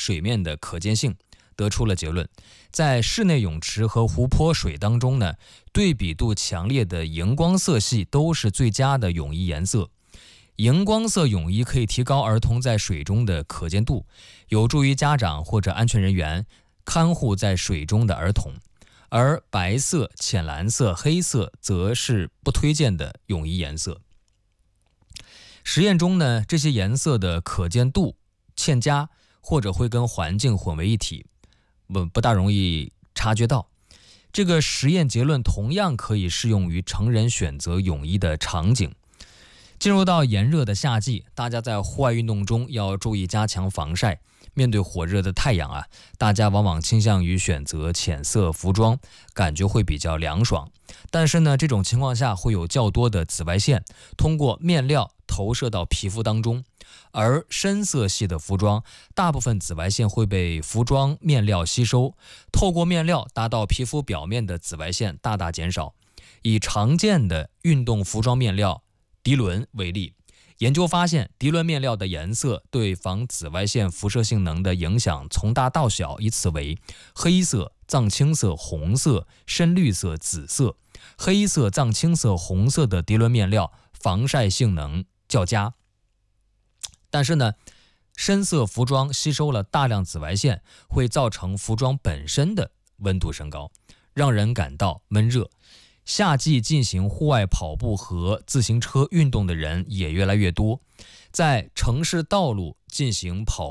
水面的可见性，得出了结论：在室内泳池和湖泊水当中呢，对比度强烈的荧光色系都是最佳的泳衣颜色。荧光色泳衣可以提高儿童在水中的可见度，有助于家长或者安全人员看护在水中的儿童。而白色、浅蓝色、黑色则是不推荐的泳衣颜色。实验中呢，这些颜色的可见度欠佳，或者会跟环境混为一体，不大容易察觉到。这个实验结论同样可以适用于成人选择泳衣的场景。进入到炎热的夏季，大家在户外运动中要注意加强防晒。面对火热的太阳大家往往倾向于选择浅色服装，感觉会比较凉爽。但是呢，这种情况下会有较多的紫外线通过面料投射到皮肤当中，而深色系的服装，大部分紫外线会被服装面料吸收，透过面料达到皮肤表面的紫外线大大减少。以常见的运动服装面料涤纶为例，研究发现，涤纶面料的颜色对防紫外线辐射性能的影响从大到小依次为黑色、藏青色、红色、深绿色、紫色。黑色、藏青色、红色的涤纶面料防晒性能较佳，但是呢，深色服装吸收了大量紫外线，会造成服装本身的温度升高，让人感到闷热。夏季进行户外跑步和自行车运动的人也越来越多，在城市道路进行跑